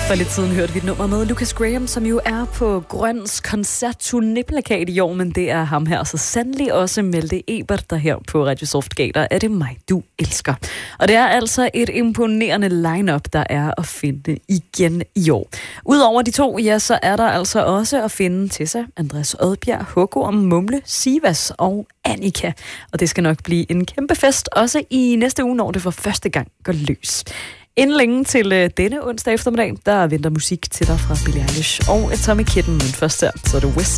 For lidt siden hørte vi et nummer med Lucas Graham, som jo er på Grøns koncertturnéplakat i år, men det er ham her så sandelig også Malte Ebert, der her på Radio Soft Gator Er det mig, du elsker. Og det er altså et imponerende line-up, der er at finde igen i år. Udover de to, ja, så er der altså også at finde Tessa, Andreas Odbjerg, Hugo, Mumle, Sivas og Annika. Og det skal nok blive en kæmpe fest, også i næste uge, når det for første gang går løs. Inden længe til denne onsdag eftermiddag, der venter musik til dig fra Billie Eilish og Atomic Kitten, men først der, så er det West